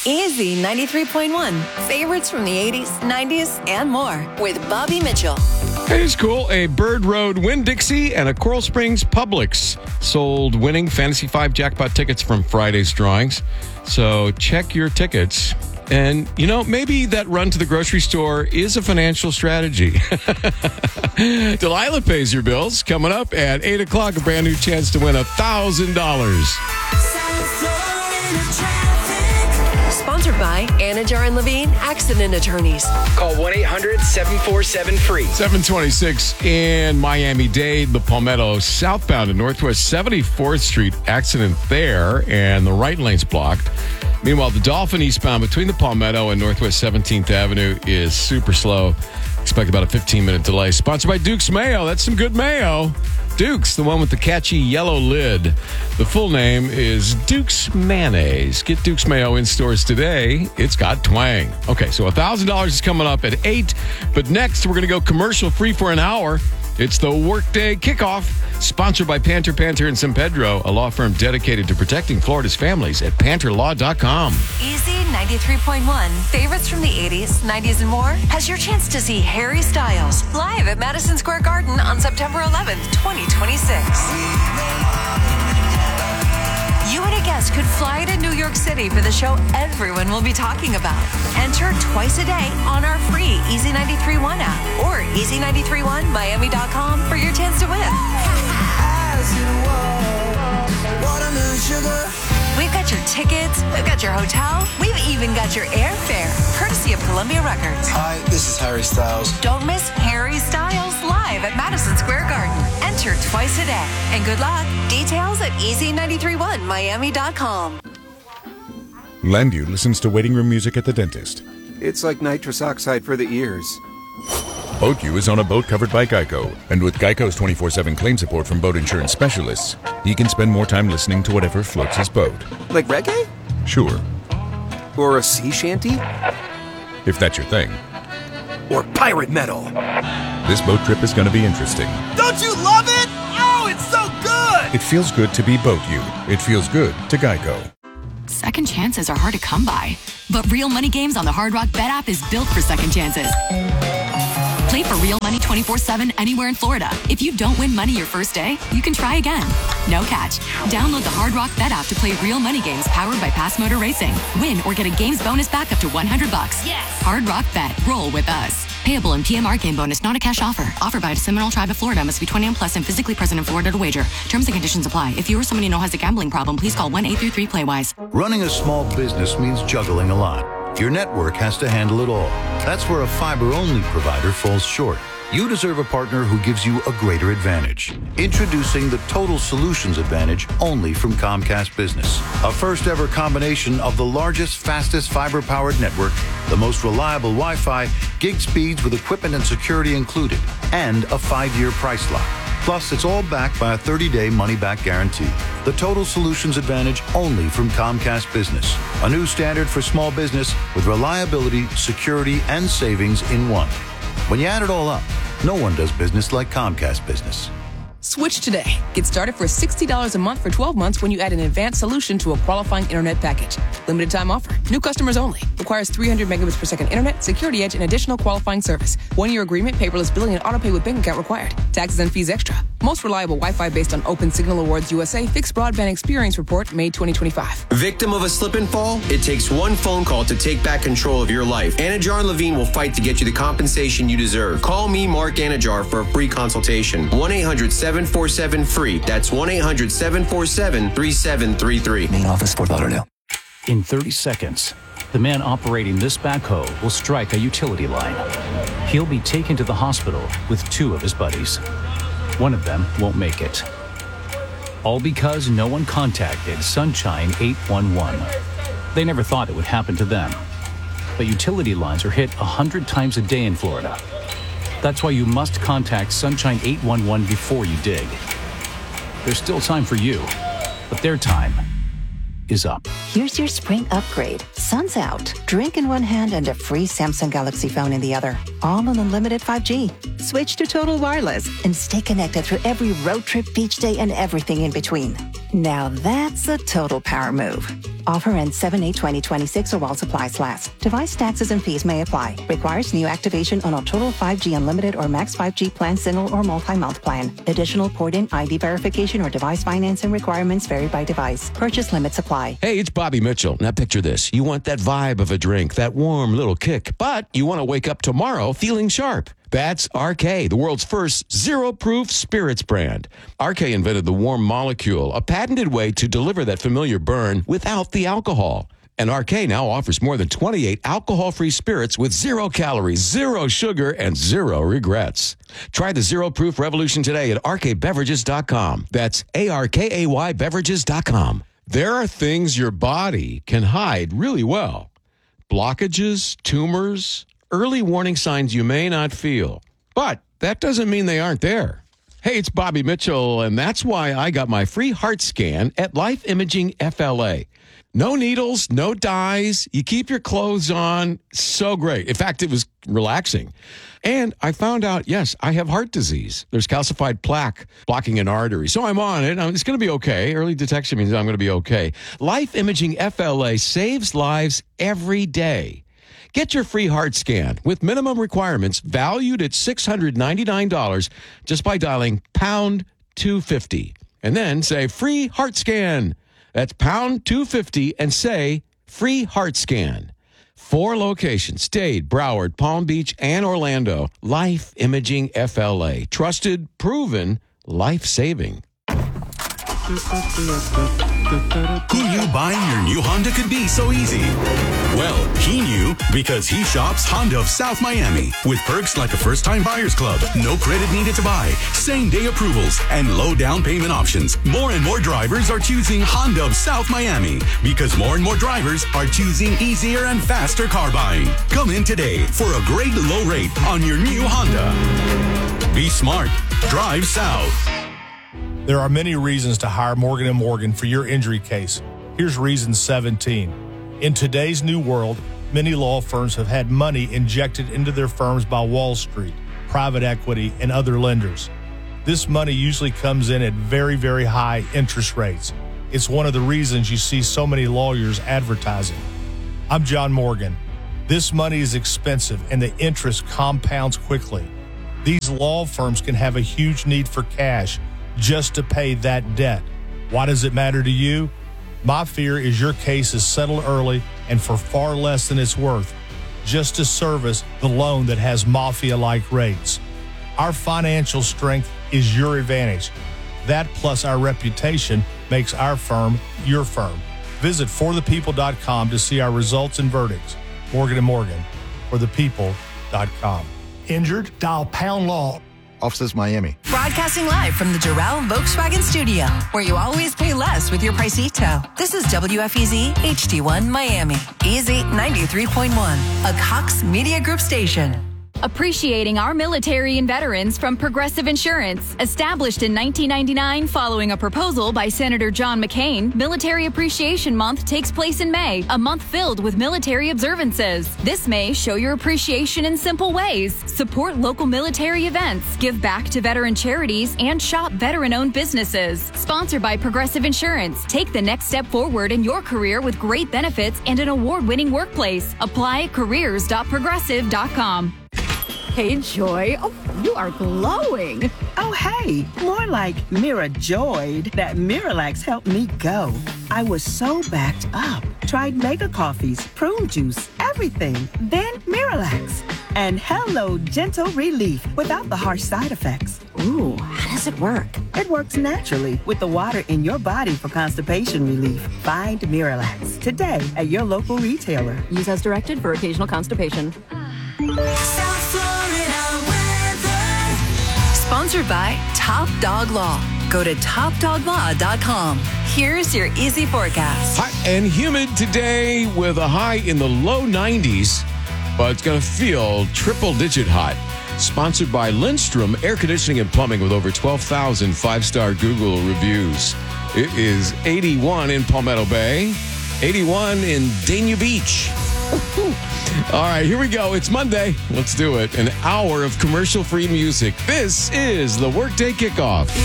Easy 93.1. Favorites from the 80s, 90s, and more with Bobby Mitchell. Hey, it's cool. A Bird Road Winn-Dixie and a Coral Springs Publix sold winning Fantasy 5 jackpot tickets from Friday's drawings. So check your tickets. And, maybe that run to the grocery store is a financial strategy. Delilah pays your bills. Coming up at 8 o'clock, a brand new chance to win $1,000. Sponsored by Anajar and Levine Accident Attorneys. Call 1-800-747-FREE. 726 in Miami-Dade, the Palmetto southbound and Northwest 74th Street accident there, and the right lane's blocked. Meanwhile, the Dolphin eastbound between the Palmetto and Northwest 17th Avenue is super slow. Expect about a 15-minute delay. Sponsored by Duke's Mayo. That's some good mayo. Duke's, the one with the catchy yellow lid. The full name is Duke's Mayonnaise. Get Duke's Mayo in stores today. It's got twang. Okay, so $1,000 is coming up at 8. But next, we're going to go commercial-free for an hour. It's the Workday Kickoff, sponsored by Panther and San Pedro, a law firm dedicated to protecting Florida's families at pantherlaw.com. Easy 93.1. Favorites from the 80s, 90s, and more has your chance to see Harry Styles live at Madison Square Garden on September 11th, 2026. You and a guest could fly to New York City for the show everyone will be talking about. Enter twice a day on our free Easy 93.1 app or easy931miami.com for your chance to win. We've got your tickets, we've got your hotel, we've even got your airfare, courtesy of Columbia Records. Hi, this is Harry Styles. Don't miss Harry Styles live at Madison Square Garden. Enter twice a day. And good luck. Details at easy931miami.com. Landview listens to waiting room music at the dentist. It's like nitrous oxide for the ears. BoatU is on a boat covered by Geico. And with Geico's 24/7 claim support from boat insurance specialists, he can spend more time listening to whatever floats his boat. Like reggae? Sure. Or a sea shanty? If that's your thing. Or pirate metal? This boat trip is going to be interesting. Don't you love it? Oh, it's so good! It feels good to be BoatU. It feels good to Geico. Second chances are hard to come by, but Real Money Games on the Hard Rock Bet app is built for second chances. Play for real money 24/7 anywhere in Florida. If you don't win money your first day, you can try again. No catch. Download the Hard Rock Bet app to play real money games powered by Pass Motor Racing. Win or get a games bonus back up to $100. Yes. Hard Rock Bet. Roll with us. Payable in PMR game bonus, not a cash offer. Offered by the Seminole Tribe of Florida. Must be 21 plus and physically present in Florida to wager. Terms and conditions apply. If you or someone you know has a gambling problem, please call 1-833-PLAY-WISE. Running a small business means juggling a lot. Your network has to handle it all. That's where a fiber-only provider falls short. You deserve a partner who gives you a greater advantage. Introducing the Total Solutions Advantage only from Comcast Business. A first-ever combination of the largest, fastest fiber-powered network, the most reliable Wi-Fi, gig speeds with equipment and security included, and a 5-year price lock. Plus, it's all backed by a 30-day money-back guarantee. The Total Solutions Advantage only from Comcast Business. A new standard for small business with reliability, security, and savings in one. When you add it all up, no one does business like Comcast Business. Switch today. Get started for $60 a month for 12 months when you add an advanced solution to a qualifying internet package. Limited time offer. New customers only. Requires 300 megabits per second internet, security edge, and additional qualifying service. 1-year agreement, paperless billing, and autopay with bank account required. Taxes and fees extra. Most reliable Wi-Fi based on Open Signal Awards USA Fixed Broadband Experience Report, May 2025. Victim of a slip and fall? It takes one phone call to take back control of your life. Anajar and Levine will fight to get you the compensation you deserve. Call me, Mark Anajar, for a free consultation. 1-800-747-FREE. That's 1-800-747-3733. Main office, Fort Lauderdale. In 30 seconds, the man operating this backhoe will strike a utility line. He'll be taken to the hospital with 2 of his buddies. One of them won't make it. All because no one contacted Sunshine 811. They never thought it would happen to them. But utility lines are hit 100 times a day in Florida. That's why you must contact Sunshine 811 before you dig. There's still time for you, but their time is up. Here's your spring upgrade. Sun's out. Drink in one hand and a free Samsung Galaxy phone in the other. All on unlimited 5G. Switch to Total Wireless and stay connected through every road trip, beach day, and everything in between. Now that's a total power move. Offer ends 7/8/2026 or while supplies last. Device taxes and fees may apply. Requires new activation on a total 5G unlimited or max 5G plan, single or multi-month plan. Additional port-in ID verification or device financing requirements vary by device. Purchase limits apply. Hey, it's Bobby Mitchell. Now picture this. You want that vibe of a drink, that warm little kick, but you want to wake up tomorrow feeling sharp. That's RK, the world's first zero-proof spirits brand. RK invented the warm molecule, a patented way to deliver that familiar burn without the alcohol. And RK now offers more than 28 alcohol-free spirits with 0 calories, 0 sugar, and 0 regrets. Try the zero-proof revolution today at rkbeverages.com. That's ARKAY beverages.com. There are things your body can hide really well. Blockages, tumors, early warning signs you may not feel. But that doesn't mean they aren't there. Hey, it's Bobby Mitchell, and that's why I got my free heart scan at Life Imaging FLA. No needles, no dyes. You keep your clothes on. So great. In fact, it was relaxing. And I found out, yes, I have heart disease. There's calcified plaque blocking an artery. So I'm on it. It's going to be okay. Early detection means I'm going to be okay. Life Imaging FLA saves lives every day. Get your free heart scan with minimum requirements valued at $699 just by dialing pound 250 and then say free heart scan. That's pound 250 and say free heart scan. 4 locations: Dade, Broward, Palm Beach, and Orlando. Life Imaging FLA. Trusted, proven, life-saving. Who knew buying your new Honda could be so easy? Well, he knew because he shops Honda of South Miami with perks like a first-time buyer's club, no credit needed to buy, same-day approvals, and low down payment options. More and more drivers are choosing Honda of South Miami because more and more drivers are choosing easier and faster car buying. Come in today for a great low rate on your new Honda. Be smart. Drive south. There are many reasons to hire Morgan & Morgan for your injury case. Here's reason 17. In today's new world, many law firms have had money injected into their firms by Wall Street, private equity, and other lenders. This money usually comes in at very, very high interest rates. It's one of the reasons you see so many lawyers advertising. I'm John Morgan. This money is expensive and the interest compounds quickly. These law firms can have a huge need for cash just to pay that debt. Why does it matter to you? My fear is your case is settled early and for far less than it's worth, just to service the loan that has mafia-like rates. Our financial strength is your advantage. That plus our reputation makes our firm your firm. Visit forthepeople.com to see our results and verdicts. Morgan & Morgan, forthepeople.com. Injured? Dial pound law. Offices Miami. Broadcasting live from the Doral Volkswagen Studio, where you always pay less with your Pricito. This is WFEZ HD1 Miami. Easy 93.1, a Cox Media Group station. Appreciating our military and veterans from Progressive Insurance. Established in 1999 following a proposal by Senator John McCain, Military Appreciation Month takes place in May, a month filled with military observances. This May, show your appreciation in simple ways. Support local military events, give back to veteran charities, and shop veteran-owned businesses. Sponsored by Progressive Insurance. Take the next step forward in your career with great benefits and an award-winning workplace. Apply at careers.progressive.com. Hey, Joy. Oh, you are glowing. Oh, hey. More like Mira joyed that Miralax helped me go. I was so backed up. Tried mega coffees, prune juice, everything. Then Miralax. And hello, gentle relief without the harsh side effects. Ooh, how does it work? It works naturally with the water in your body for constipation relief. Find Miralax today at your local retailer. Use as directed for occasional constipation. South Florida weather. Sponsored by Top Dog Law. Go to topdoglaw.com. Here's your easy forecast. Hot and humid today with a high in the low 90s, but it's going to feel triple-digit hot. Sponsored by Lindstrom Air Conditioning and Plumbing with over 12,000 five-star Google reviews. It is 81 in Palmetto Bay, 81 in Dania Beach. All right, here we go. It's Monday. Let's do it. An hour of commercial-free music. This is the Workday Kickoff.